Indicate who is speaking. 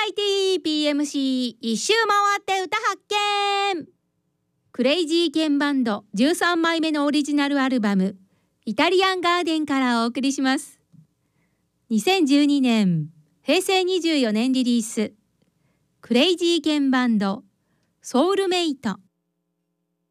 Speaker 1: イティ PMC 一周回って歌発見。クレイジーケンバンド13枚目のオリジナルアルバムイタリアンガーデンからお送りします。2012年平成24年リリース、クレイジーケンバンドソウルメイト。